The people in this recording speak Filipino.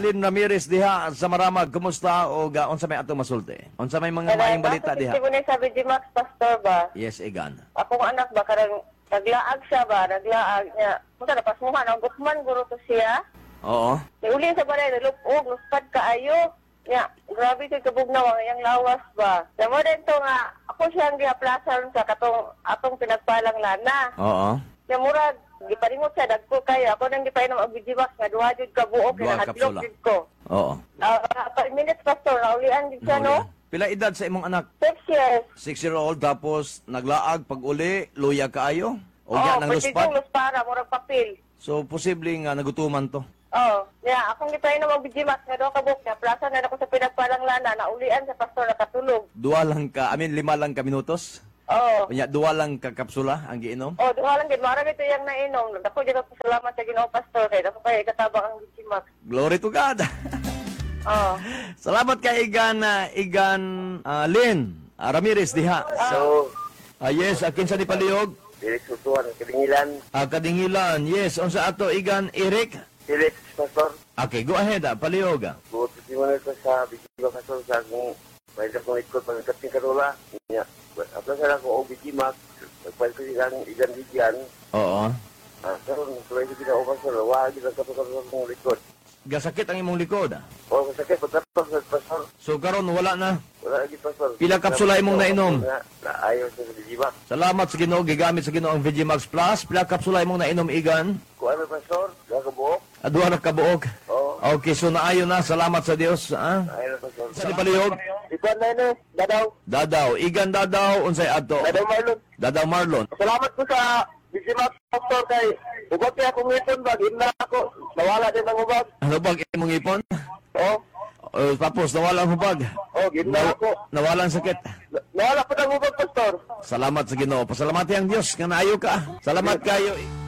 Lynn Ramirez diha sa Maramag, kumusta o unsa may ato masulti? Unsa may mga maayong balita diha? Kasi sabi di Max Pastor ba? Yes, Igan. Akong anak ba karang naglaag siya ba? Naglaag niya. Punta na pasmuhan ang gukman guro to siya. Oo. Uli sa balay nalupog, luspad kaayo. Ya, grabe kay kabugnaw ang iyang lawas ba. Sa mo din to nga ako siyang giaplasan sa atong pinagpalang lana. Oo. Ya murag giparingot siya dagko kayo. Ako nang gipainom og bijiwas nga duha jud ka buok Duha kay kapsula. hadlok jud ko. Oo. 5 minutes pastor, naulian jud siya no. Pila edad sa imong anak? 6 years. 6-year-old tapos naglaag pag uli, luya kaayo? O Oh, nang luspad? luspara, murag papel. So posible nga nagutuman to. Oh, yeah, akong gipainom og bijiwas nga duha ka buok na plaza na ako sa pinagpalang lana, naulian sa pastor nakatulog. Lima lang ka minutos? Oh. Unya, duwa lang ka kapsula ang giinom? Oh, duha lang gid mara ito yang nainom. Dako jud ako salamat sa Ginoo pastor kay dako kay katabang ang bijiwas. Glory to God. Oh. Salamat kay Igan Lynn Ramirez diha. So, Yes, akin sa nipaliyog. Felix Utuan, Kadingilan, Kadingilan, yes. Unsa ato Igan Eric? Felix Pastor, Okay, go ahead, paliyog. buot si mo ko sa Bijiba Pastor sa akong pwede akong ikot pagkating karola. Apla sa ako o Bijimak, pwede ko igan bigyan. Oo. Pero tuloy ko kita o Pastor, wag kita kapag akong likod. Gasakit ang imong likod. O masakit, pagkatapos sa Pastor, So karon wala na. wala lagi Pastor. Pila kapsula imong nainom? Ayaw sa Bijimak. Salamat sa Ginoo, gigamit sa Ginoo ang Vegimax Plus. Pila kapsula imong nainom Igan? Kuha na Pastor, kakabuok. Duha na kabuok. Oo, Okay, so naayo na. Salamat sa Dios. ayaw na Pastor. Sa nipaliyog? Ikuan na yun, Dadaw. Dadaw, Igan Dadaw, unsay ato? Dadaw Marlon. Dadaw Marlon. Salamat po sa Bijimak Pastor kay ugot kaya akong ngipon ba, na ako. Nawala din ang ubag. Ano bang imong ipon? Oo. Tapos nawala ang hubag. Gina ako. Nawala ang sakit. Nawala po ng ubag, Pastor. Salamat sa Ginoo. Pasalamati ang Dios nga naayo ka. Salamat kayo.